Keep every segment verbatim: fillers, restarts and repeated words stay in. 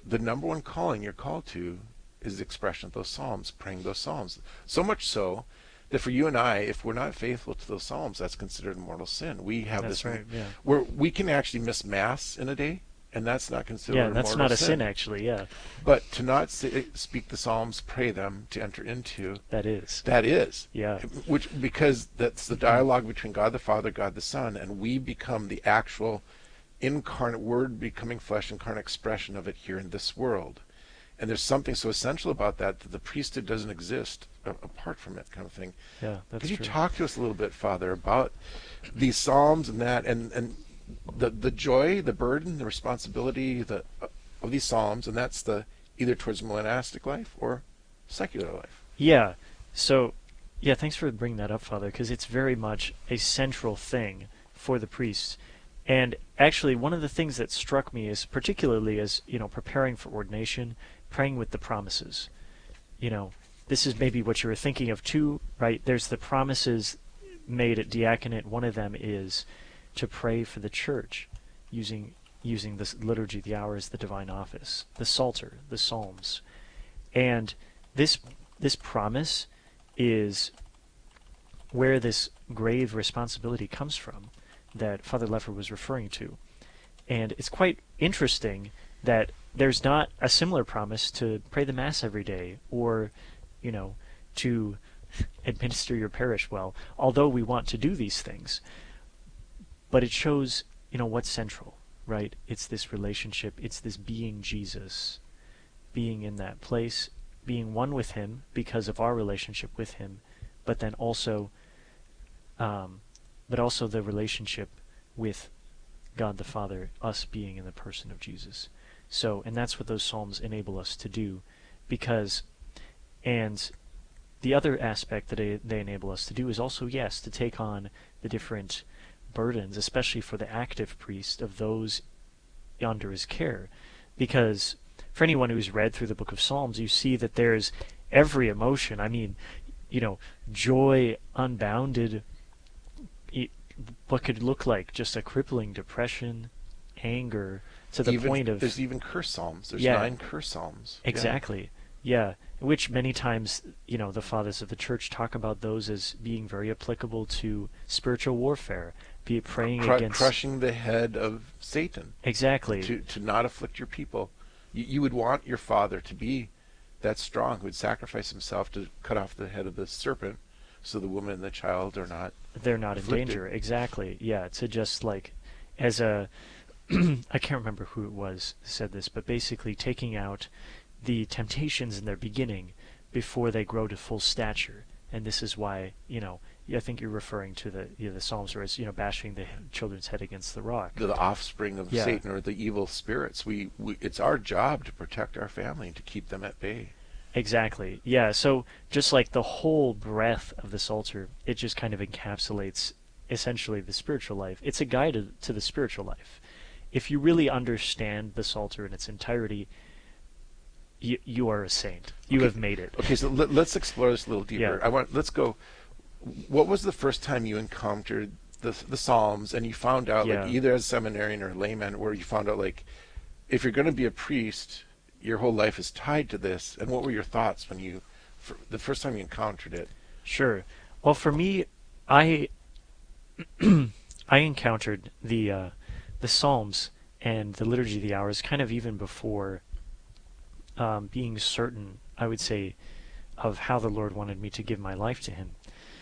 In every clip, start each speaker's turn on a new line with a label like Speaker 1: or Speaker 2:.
Speaker 1: the number one calling you're called to is the expression of those psalms, praying those psalms. So much so that for you and I, if we're not faithful to those psalms, that's considered mortal sin. We have
Speaker 2: That's
Speaker 1: this
Speaker 2: right. Yeah.
Speaker 1: where we can actually miss mass in a day, and that's not
Speaker 2: Yeah,
Speaker 1: considered a
Speaker 2: that's
Speaker 1: mortal
Speaker 2: not a sin
Speaker 1: sin.
Speaker 2: actually. Yeah,
Speaker 1: But to not say, speak the psalms, pray them, to enter into,
Speaker 2: that is.
Speaker 1: that is,
Speaker 2: Yeah.
Speaker 1: which because that's the dialogue between God the Father, God the Son, and we become the actual incarnate Word becoming flesh, incarnate expression of it here in this world. And there's something so essential about that that the priesthood doesn't exist a- apart from it, kind of thing.
Speaker 2: Yeah, that's
Speaker 1: Could you
Speaker 2: true.
Speaker 1: talk to us a little bit, Father, about these psalms and that, and and the the joy, the burden, the responsibility, the of these psalms, and that's the either towards monastic life or secular life.
Speaker 2: Yeah. So, yeah, thanks for bringing that up, Father, because it's very much a central thing for the priests. And actually, one of the things that struck me is particularly as, you know, preparing for ordination, praying with the promises. You know, this is maybe what you were thinking of too, right? There's the promises made at diaconate. One of them is to pray for the church using using this liturgy, the hours, the divine office, the Psalter, the Psalms. And this this promise is where this grave responsibility comes from that Father Leffer was referring to. And it's quite interesting that there's not a similar promise to pray the Mass every day or, you know, to administer your parish well, although we want to do these things. But it shows, you know, what's central, right? It's this relationship. It's this being Jesus, being in that place, being one with him because of our relationship with him, but then also, um, but also the relationship with God the Father, us being in the person of Jesus. So, and that's what those psalms enable us to do, because, and the other aspect that they, they enable us to do is also, yes, to take on the different burdens, especially for the active priest, of those under his care. Because for anyone who's read through the book of Psalms, you see that there's every emotion. I mean, you know, joy unbounded, it, what could look like just a crippling depression, anger, to the
Speaker 1: Even,
Speaker 2: point of...
Speaker 1: there's even curse psalms. There's
Speaker 2: Yeah.
Speaker 1: nine curse psalms.
Speaker 2: Exactly. Yeah. Which many times, you know, the fathers of the church talk about those as being very applicable to spiritual warfare, be it praying
Speaker 1: Cru-
Speaker 2: against...
Speaker 1: crushing the head of Satan.
Speaker 2: Exactly.
Speaker 1: To to not afflict your people. You, you would want your father to be that strong, who would sacrifice himself to cut off the head of the serpent, so the woman and the child are not.
Speaker 2: They're not
Speaker 1: afflicted.
Speaker 2: in danger. Exactly. Yeah. To just like, as a... I can't remember who it was who said this, but basically taking out the temptations in their beginning before they grow to full stature. And this is why, you know, I think you're referring to the you know, the Psalms where it's, you know, bashing the children's head against the rock.
Speaker 1: The, the offspring of
Speaker 2: Yeah.
Speaker 1: Satan, or the evil spirits. We, we it's our job to protect our family and to keep them at bay.
Speaker 2: Exactly. Yeah. So just like the whole breadth of the Psalter, it just kind of encapsulates essentially the spiritual life. It's a guide to, to the spiritual life. If you really understand the Psalter in its entirety, you, you are a saint. You
Speaker 1: Okay.
Speaker 2: have made it.
Speaker 1: Okay, so let, let's explore this a little deeper.
Speaker 2: Yeah.
Speaker 1: I want let's go. What was the first time you encountered the the Psalms, and you found out,
Speaker 2: Yeah.
Speaker 1: like, either as a seminarian or a layman, where you found out, like, if you're going to be a priest, your whole life is tied to this. And what were your thoughts when you, for the first time you encountered it?
Speaker 2: Sure. Well, for me, I I encountered the uh, the Psalms and the Liturgy of the Hours kind of even before um, being certain, I would say, of how the Lord wanted me to give my life to Him.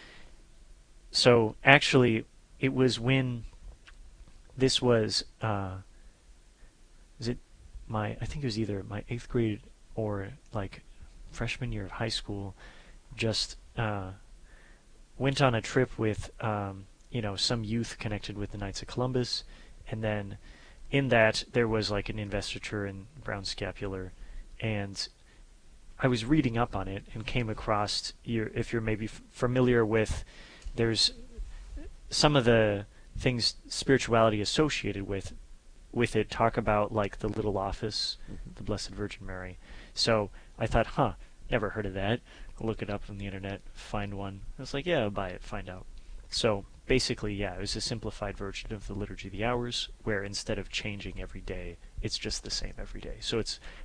Speaker 2: So actually, it was when this was, uh, is it my, I think it was either my eighth grade or like freshman year of high school, just uh, went on a trip with, um, you know, some youth connected with the Knights of Columbus, and then in that there was like an investiture in Brown Scapular, and I was reading up on it and came across, your, if you're maybe f- familiar with, there's some of the things spirituality associated with with it talk about like the little office,
Speaker 1: Mm-hmm.
Speaker 2: the Blessed Virgin Mary. So I thought, huh, never heard of that. I'll look it up on the internet, find one. I was like, yeah, I'll buy it, find out. So basically, yeah, it was a simplified version of the Liturgy of the Hours, where instead of changing every day, it's just the same every day. So it's